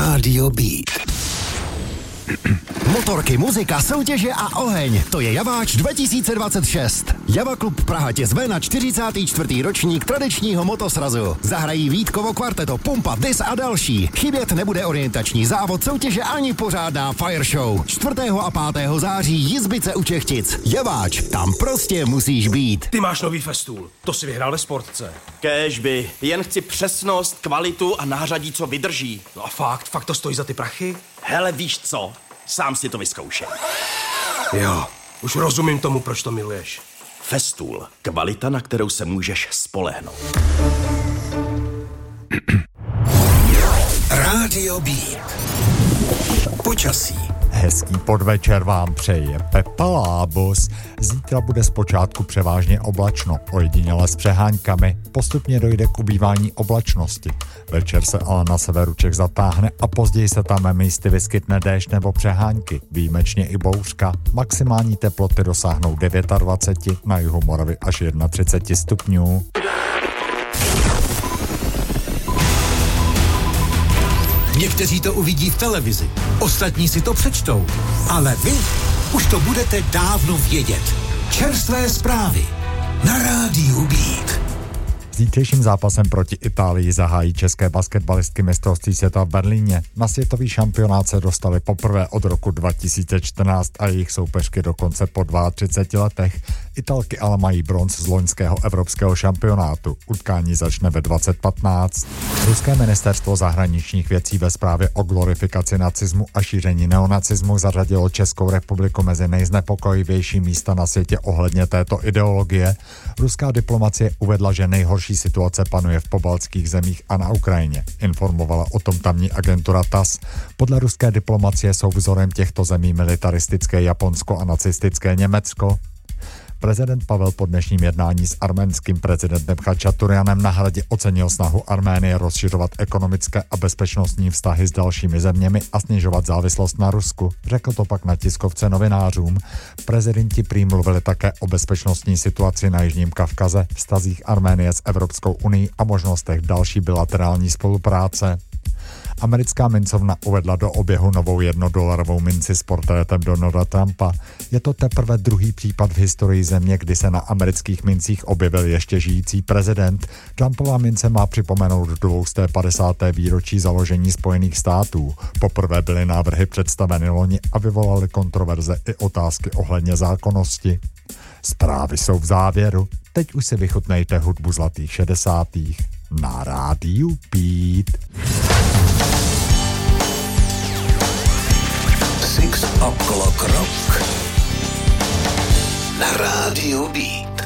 Rádio Beat. Motorky, muzika, soutěže a oheň. To je Javáč 2026. Java Klub Praha tě zve na 44. ročník tradičního motosrazu. Zahrají Vítkovo kvarteto, Pumpa, Dis a další. Chybět nebude orientační závod, soutěže ani pořádná fire show. 4. a 5. září Jizbice u Čechtic. Javáč, tam prostě musíš být. Ty máš nový Festool, to si vyhrál ve Sportce. Kéžby, jen chci přesnost, kvalitu a nářadí, co vydrží. No a fakt to stojí za ty prachy? Hele, víš co? Sám si to vyzkoušej. Jo, už rozumím tomu, proč to miluješ. Festool, kvalita, na kterou se můžeš spolehnout. Rádio Beat. Počasí. Hezký podvečer vám přeje Pepa Lábus. Zítra bude zpočátku převážně oblačno, ojediněle s přeháňkami. Postupně dojde k ubývání oblačnosti. Večer se ale na severu Čech zatáhne a později se tam místy vyskytne déšť nebo přehánky. Výjimečně i bouřka. Maximální teploty dosáhnou 29, na jihu Moravy až 31 stupňů. Někteří to uvidí v televizi, ostatní si to přečtou, ale vy už to budete dávno vědět. Čerstvé zprávy na Rádiu Beat. Zítřejším zápasem proti Itálii zahájí české basketbalistky mistrovství světa v Berlíně. Na světový šampionát se dostali poprvé od roku 2014 a jejich soupeřky dokonce po 32 letech. Italky ale mají bronz z loňského evropského šampionátu. Utkání začne ve 20:15. Ruské ministerstvo zahraničních věcí ve zprávě o glorifikaci nacismu a šíření neonacismu zařadilo Českou republiku mezi nejznepokojivější místa na světě ohledně této ideologie. Ruská diplomacie uvedla, že nejhorší situace panuje v pobaltských zemích a na Ukrajině. Informovala o tom tamní agentura TASS. Podle ruské diplomacie jsou vzorem těchto zemí militaristické Japonsko a nacistické Německo. Prezident Pavel po dnešním jednání s arménským prezidentem Chačaturianem na Hradě ocenil snahu Arménie rozšiřovat ekonomické a bezpečnostní vztahy s dalšími zeměmi a snižovat závislost na Rusku. Řekl to pak na tiskovce novinářům. Prezidenti prý mluvili také o bezpečnostní situaci na Jižním Kavkaze, vztazích Arménie s Evropskou unií a možnostech další bilaterální spolupráce. Americká mincovna uvedla do oběhu novou $1 minci s portrétem Donalda Trumpa. Je to teprve druhý případ v historii země, kdy se na amerických mincích objevil ještě žijící prezident. Trumpova mince má připomenout 250. výročí založení Spojených států. Poprvé byly návrhy představeny loni a vyvolaly kontroverze i otázky ohledně zákonnosti. Zprávy jsou v závěru. Teď už si vychutnejte hudbu zlatých 60. na Rádiu Beat. 6 o'clock rock na Rádiu Beat.